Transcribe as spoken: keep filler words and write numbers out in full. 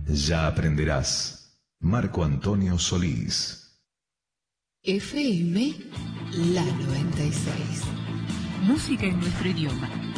Ya aprenderás. Marco Antonio Solís. F M La noventa y seis. Música en nuestro idioma.